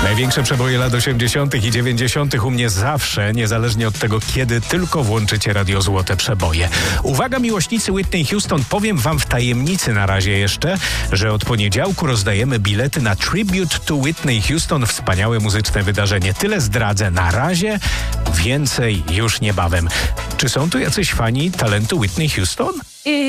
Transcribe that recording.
Największe przeboje lat 80. i 90. u mnie zawsze, niezależnie od tego kiedy, tylko włączycie Radio Złote Przeboje. Uwaga miłośnicy Whitney Houston, powiem wam w tajemnicy na razie jeszcze, że od poniedziałku rozdajemy bilety na Tribute to Whitney Houston. Wspaniałe muzyczne wydarzenie. Tyle zdradzę na razie, więcej już niebawem. Czy są tu jacyś fani talentu Whitney Houston?